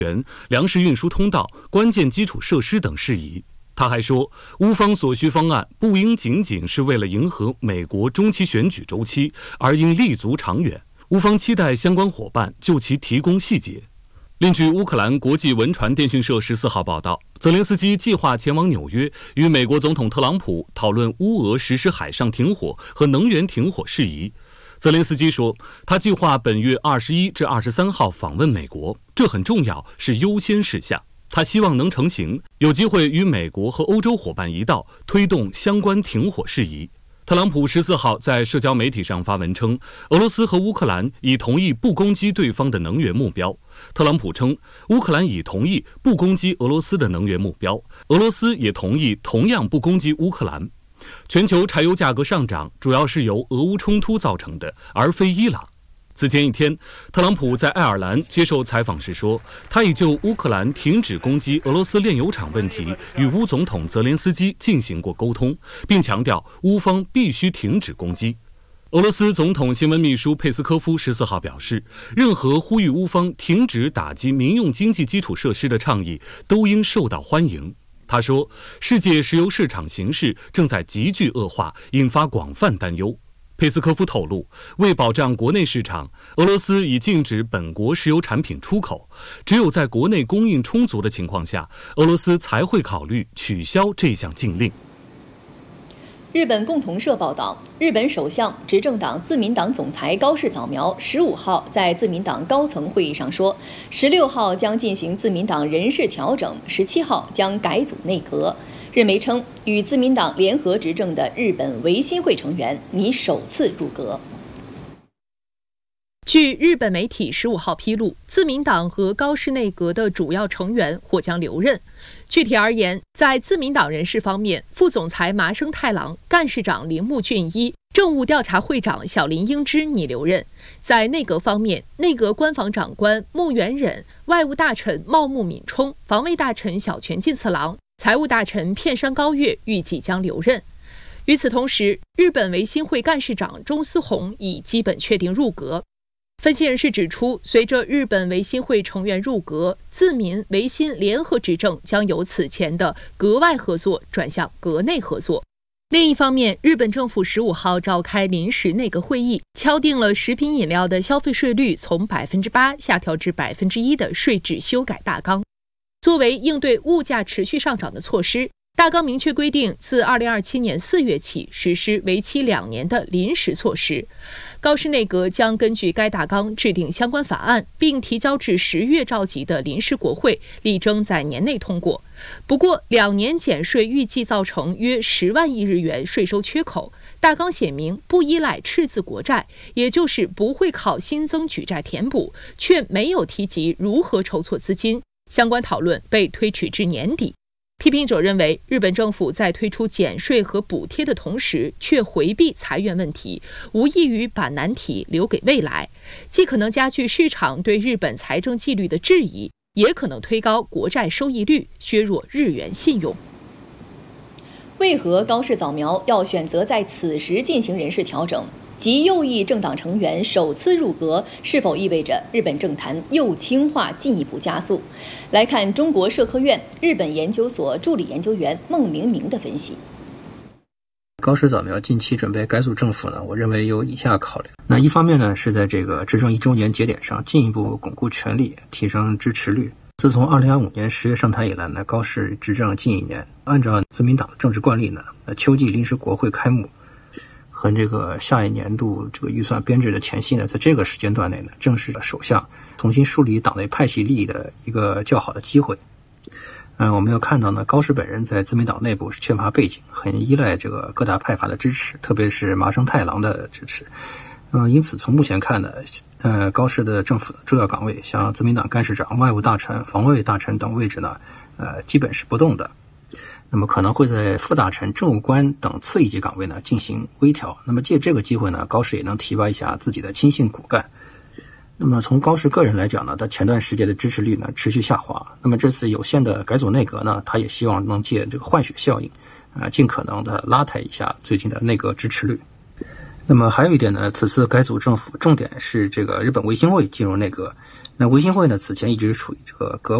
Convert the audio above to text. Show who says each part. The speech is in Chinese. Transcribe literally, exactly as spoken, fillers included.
Speaker 1: 粮食运输通道、关键基础设施等事宜。他还说，乌方所需方案不应仅仅是为了迎合美国中期选举周期，而应立足长远。乌方期待相关伙伴就其提供细节。另据乌克兰国际文传电讯社十四号报道，泽连斯基计划前往纽约，与美国总统特朗普讨论乌俄实施海上停火和能源停火事宜。泽连斯基说，他计划本月二十一至二十三号访问美国，这很重要，是优先事项。他希望能成行，有机会与美国和欧洲伙伴一道推动相关停火事宜。特朗普十四号在社交媒体上发文称，俄罗斯和乌克兰已同意不攻击对方的能源目标。特朗普称，乌克兰已同意不攻击俄罗斯的能源目标，俄罗斯也同意同样不攻击乌克兰。全球柴油价格上涨主要是由俄乌冲突造成的，而非伊朗。此前一天，特朗普在爱尔兰接受采访时说，他已就乌克兰停止攻击俄罗斯炼油厂问题与乌总统泽连斯基进行过沟通，并强调乌方必须停止攻击。俄罗斯总统新闻秘书佩斯科夫十四号表示，任何呼吁乌方停止打击民用经济基础设施的倡议都应受到欢迎。他说，世界石油市场形势正在急剧恶化，引发广泛担忧。佩斯科夫透露，为保障国内市场，俄罗斯已禁止本国石油产品出口，只有在国内供应充足的情况下，俄罗斯才会考虑取消这项禁令。
Speaker 2: 日本共同社报道，日本首相、执政党自民党总裁高市早苗十五号在自民党高层会议上说，十六号将进行自民党人事调整，十七号将改组内阁。日媒称，与自民党联合执政的日本维新会成员拟首次入阁。
Speaker 3: 据日本媒体十五号披露，自民党和高市内阁的主要成员或将留任。具体而言，在自民党人事方面，副总裁麻生太郎、干事长铃木俊一、政务调查会长小林英之拟留任。在内阁方面，内阁官房长官木原忍、外务大臣茂木敏充、防卫大臣小泉进次郎、财务大臣片山高月预计将留任。与此同时，日本维新会干事长中司宏已基本确定入阁。分析人士指出，随着日本维新会成员入阁，自民维新联合执政将由此前的阁外合作转向阁内合作。另一方面，日本政府十五号召开临时内阁会议，敲定了食品饮料的消费税率从百分之八下调至百分之一的税制修改大纲。作为应对物价持续上涨的措施，大纲明确规定，自二零二七年四月起实施为期两年的临时措施。高市内阁将根据该大纲制定相关法案，并提交至十月召集的临时国会，力争在年内通过。不过，两年减税预计造成约十万亿日元税收缺口。大纲写明不依赖赤字国债，也就是不会靠新增举债填补，却没有提及如何筹措资金。相关讨论被推迟至年底。批评者认为，日本政府在推出减税和补贴的同时，却回避裁员问题，无异于把难题留给未来，既可能加剧市场对日本财政纪律的质疑，也可能推高国债收益率，削弱日元信用。
Speaker 2: 为何高市早苗要选择在此时进行人事调整？极右翼政党成员首次入阁，是否意味着日本政坛右倾化进一步加速？来看中国社科院日本研究所助理研究员孟明明的分析。
Speaker 4: 高市早苗近期准备改组政府呢，我认为有以下考虑。那一方面呢，是在这个执政一周年节点上进一步巩固权力，提升支持率。自从二零二五年十月上台以来呢，高市执政近一年，按照自民党的政治惯例呢，秋季临时国会开幕和这个下一年度这个预算编制的前夕呢，在这个时间段内呢，正是首相重新梳理党内派系利益的一个较好的机会。嗯，我们要看到呢，高市本人在自民党内部是缺乏背景，很依赖这个各大派阀的支持，特别是麻生太郎的支持。嗯，因此从目前看呢，呃，高市的政府的重要岗位，像自民党干事长、外务大臣、防卫大臣等位置呢，呃，基本是不动的。那么可能会在副大臣、政务官等次一级岗位呢进行微调。那么借这个机会呢，高市也能提拔一下自己的亲信骨干。那么从高市个人来讲呢，他前段时间的支持率呢持续下滑。那么这次有限的改组内阁呢，他也希望能借这个换血效应，啊、呃，尽可能的拉抬一下最近的内阁支持率。 那么还有一点呢，此次改组政府重点是这个日本维新会进入内阁。那维新会呢，此前一直处于这个阁